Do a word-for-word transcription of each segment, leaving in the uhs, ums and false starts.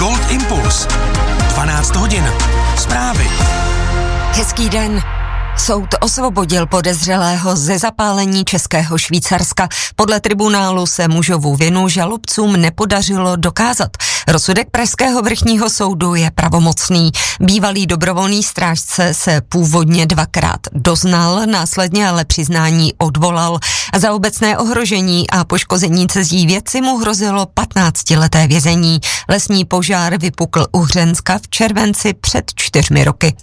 Gold Impuls. dvanáct hodin. Zprávy. Hezký den. Soud osvobodil podezřelého ze zapálení Českého Švýcarska. Podle tribunálu se mužovu vinu žalobcům nepodařilo dokázat. Rozsudek Pražského vrchního soudu je pravomocný. Bývalý dobrovolný strážce se původně dvakrát doznal, následně ale přiznání odvolal. Za obecné ohrožení a poškození cizí věci mu hrozilo patnáctileté vězení. Lesní požár vypukl u Hřenska v červenci před čtyřmi roky.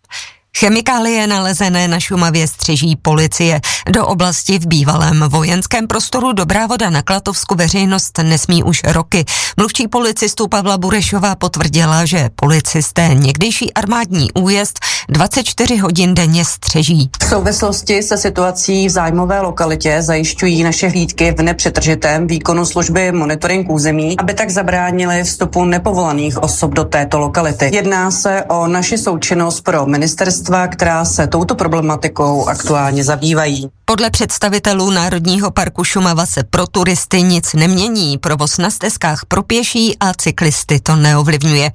Chemikálie nalezené na Šumavě střeží policie. Do oblasti v bývalém vojenském prostoru Dobrá Voda na Klatovsku veřejnost nesmí už roky. Mluvčí policistů Pavla Burešová potvrdila, že policisté někdejší armádní újezd dvacet čtyři hodin denně střeží. V souvislosti se situací v zájmové lokalitě zajišťují naše hlídky v nepřetržitém výkonu služby monitoring území, aby tak zabránili vstupu nepovolaných osob do této lokality. Jedná se o naši součinnost pro ministerstvo, která se touto problematikou aktuálně zabývají. Podle představitelů Národního parku Šumava se pro turisty nic nemění. Provoz na stezkách pro pěší a cyklisty to neovlivňuje.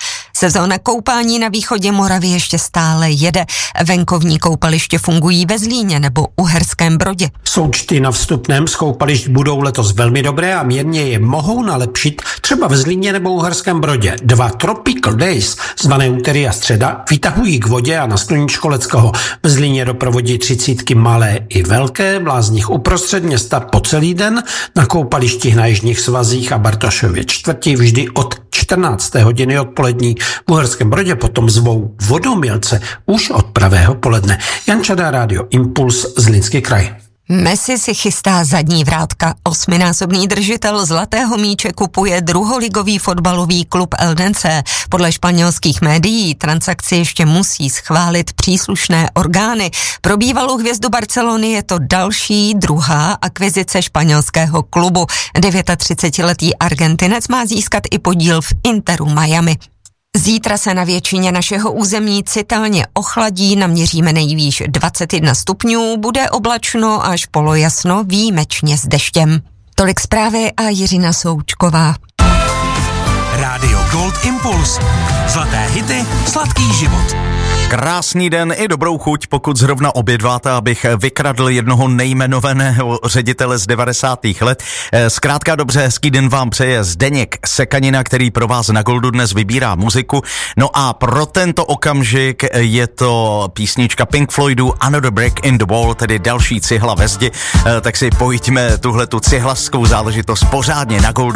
Sezóna koupání na východě Moravy ještě stále jede. Venkovní koupaliště fungují ve Zlíně nebo Uherském Brodě. Součty na vstupném z koupališť budou letos velmi dobré a mírně je mohou nalepšit třeba v Zlíně nebo Uherském Brodě. Dva Tropical Days, zvané úterý a středa, vytahují k vodě a na sluníčko Leckého. V Zlíně doprovodí třicítky malé i velké, blázních uprostřed města po celý den, na koupalištích na Jižních svazích a Bartošově čtvrti vždy od čtrnácté hodiny odpolední. V Uherském Brodě potom zvou vodomilce už od pravého poledne. Jan Čada, Rádio Impuls, Zlínský kraj. Messi si chystá zadní vrátka. Osminásobný držitel zlatého míče kupuje druholigový fotbalový klub El Dense. Podle španělských médií transakci ještě musí schválit příslušné orgány. Pro bývalou hvězdu Barcelony je to další, druhá akvizice španělského klubu. třicetidevětiletý Argentinec má získat i podíl v Interu Miami. Zítra se na většině našeho území citelně ochladí, naměříme nejvýš dvacet jedna stupňů, bude oblačno až polojasno, výjimečně s deštěm. Tolik zprávy a Jiřina Součková. Rádio Gold Impuls. Zlaté hity, sladký život. Krásný den i dobrou chuť, pokud zrovna obědváte, abych vykradl jednoho nejmenovaného ředitele z devadesátých let. Zkrátka dobře, hezký den vám přeje Zdeněk Sekanina, který pro vás na Goldu dnes vybírá muziku. No a pro tento okamžik je to písnička Pink Floydu Another Brick in the Wall, tedy další cihla ve zdi. Tak si pojďme tuhletu cihlaskou záležitost pořádně na Goldu